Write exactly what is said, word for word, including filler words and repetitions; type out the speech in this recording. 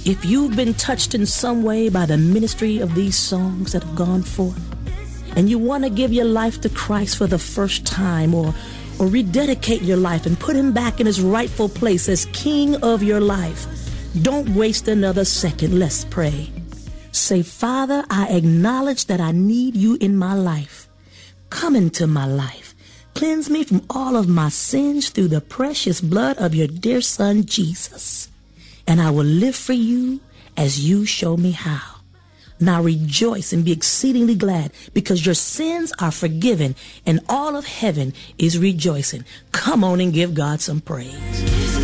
If you've been touched in some way by the ministry of these songs that have gone forth, and you want to give your life to Christ for the first time, or or rededicate your life and put him back in his rightful place as king of your life, don't waste another second. Let's pray. Say, Father, I acknowledge that I need you in my life. Come into my life. Cleanse me from all of my sins through the precious blood of your dear son, Jesus. And I will live for you as you show me how. Now rejoice and be exceedingly glad, because your sins are forgiven and all of heaven is rejoicing. Come on and give God some praise.